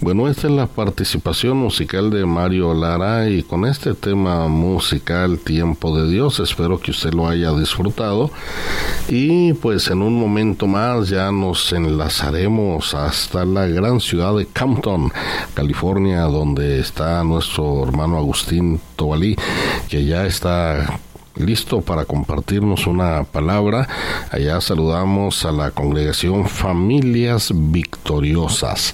Bueno, esta es la participación musical de Mario Lara y con este tema musical Tiempo de Dios, espero que usted lo haya disfrutado y pues en un momento más ya nos enlazaremos hasta la gran ciudad de Compton, California, donde está nuestro hermano Agustín Tobalí, que ya está listo para compartirnos una palabra. Allá saludamos a la congregación Familias Victoriosas.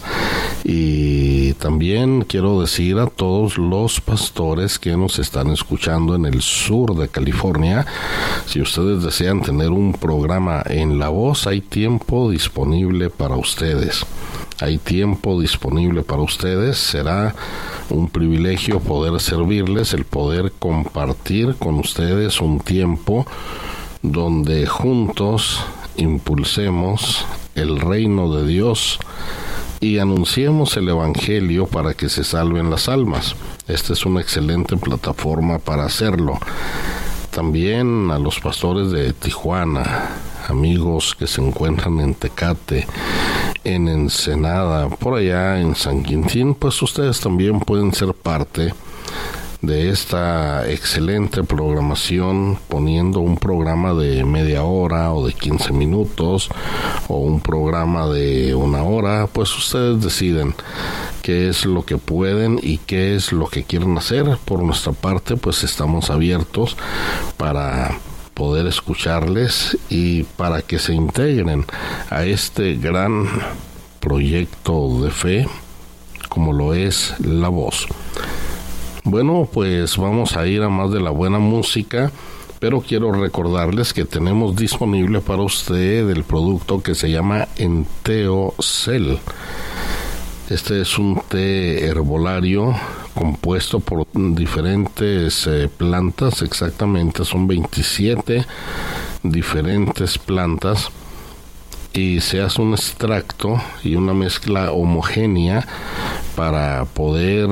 Y también quiero decir a todos los pastores que nos están escuchando en el sur de California, si ustedes desean tener un programa en La Voz, hay tiempo disponible para ustedes. Hay tiempo disponible para ustedes. Será un privilegio poder servirles, el poder compartir con ustedes un tiempo donde juntos impulsemos el reino de Dios y anunciemos el Evangelio para que se salven las almas. Esta es una excelente plataforma para hacerlo. También a los pastores de Tijuana, amigos que se encuentran en Tecate, en Ensenada, por allá en San Quintín, pues ustedes también pueden ser parte de esta excelente programación, poniendo un programa de media hora o de 15 minutos o un programa de una hora. Pues ustedes deciden qué es lo que pueden y qué es lo que quieren hacer. Por nuestra parte, pues estamos abiertos para poder escucharles y para que se integren a este gran proyecto de fe como lo es La Voz. Bueno, pues vamos a ir a más de la buena música, pero quiero recordarles que tenemos disponible para usted el producto que se llama Enteocel. Este es un té herbolario compuesto por diferentes plantas, exactamente son 27 diferentes plantas, y se hace un extracto y una mezcla homogénea para poder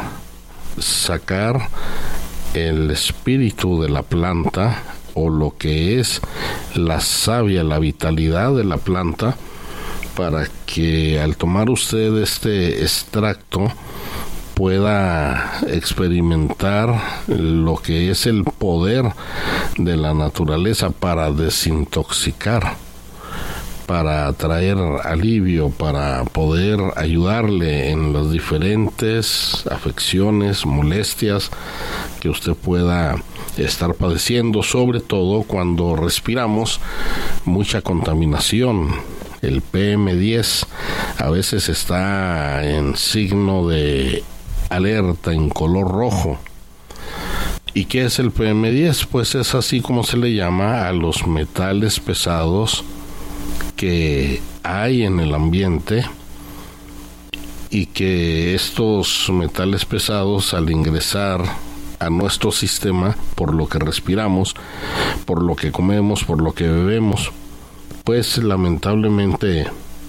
sacar el espíritu de la planta o lo que es la savia, la vitalidad de la planta, para que al tomar usted este extracto pueda experimentar lo que es el poder de la naturaleza para desintoxicar, para traer alivio, para poder ayudarle en las diferentes afecciones, molestias que usted pueda estar padeciendo, sobre todo cuando respiramos mucha contaminación. El PM10 a veces está en signo de alerta en color rojo. ¿Y qué es el PM10? Pues es así como se le llama a los metales pesados que hay en el ambiente, y que estos metales pesados, al ingresar a nuestro sistema por lo que respiramos, por lo que comemos, por lo que bebemos, pues lamentablemente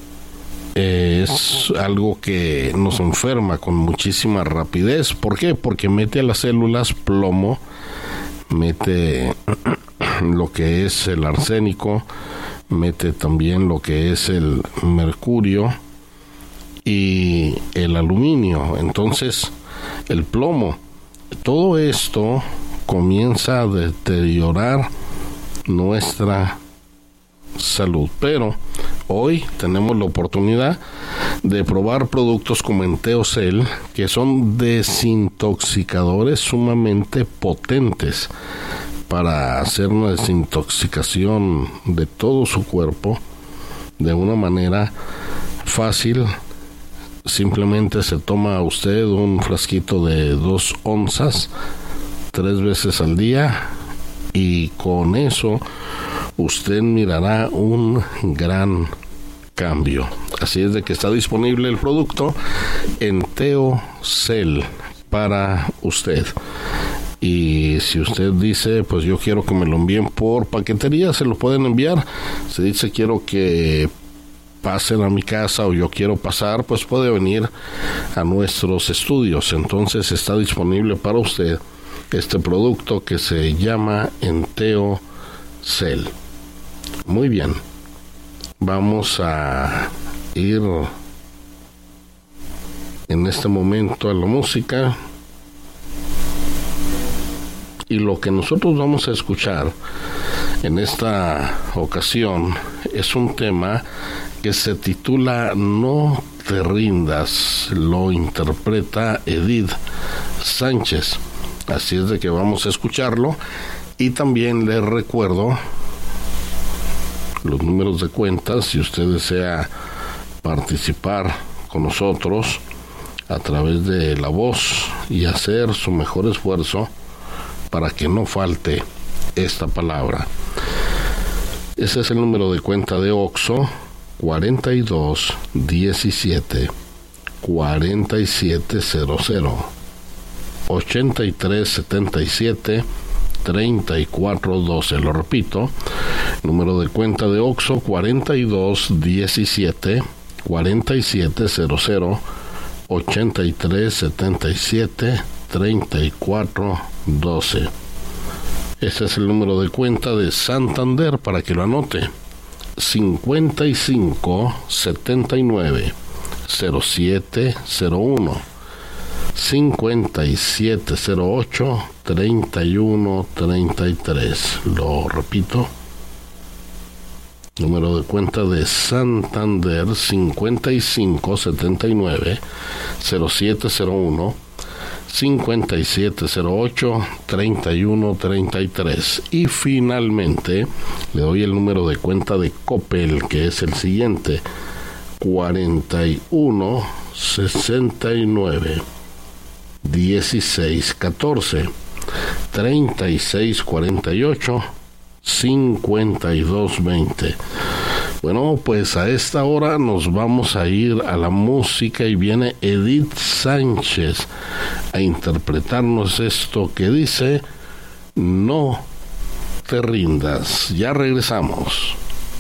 es algo que nos enferma con muchísima rapidez. ¿Por qué? Porque mete a las células plomo, mete lo que es el arsénico, mete también lo que es el mercurio y el aluminio. Entonces, el plomo, todo esto comienza a deteriorar nuestra salud. Pero hoy tenemos la oportunidad de probar productos como Enteocel, que son desintoxicadores sumamente potentes para hacer una desintoxicación de todo su cuerpo de una manera fácil. Simplemente se toma usted un frasquito de 2 onzas 3 veces al día, y con eso usted mirará un gran cambio. Así es de que está disponible el producto Enteocel para usted. Y si usted dice, pues yo quiero que me lo envíen por paquetería, se lo pueden enviar. Si dice, quiero que pasen a mi casa o yo quiero pasar, pues puede venir a nuestros estudios. Entonces está disponible para usted este producto que se llama Enteocel. Muy bien, vamos a ir en este momento a la música. Y lo que nosotros vamos a escuchar en esta ocasión es un tema que se titula No te rindas. Lo interpreta Edith Sánchez. Así es de que vamos a escucharlo. Y también les recuerdo los números de cuenta si usted desea participar con nosotros a través de la voz y hacer su mejor esfuerzo para que no falte esta palabra. Ese es el número de cuenta de OXXO: 42 17 4700 83 77 34 12. Lo repito, número de cuenta de OXXO: 42 17 4700 83 77 34 12. Ese es el número de cuenta de Santander, para que lo anote: 55 79 0701 5708 31 33. Lo repito, número de cuenta de Santander: 55 79 0701 5708 31 33. Y finalmente le doy el número de cuenta de Coppel, que es el siguiente: 41 69 16 14 36 48 52 20. Bueno, pues a esta hora nos vamos a ir a la música y viene Edith Sánchez a interpretarnos esto que dice No te rindas. Ya regresamos.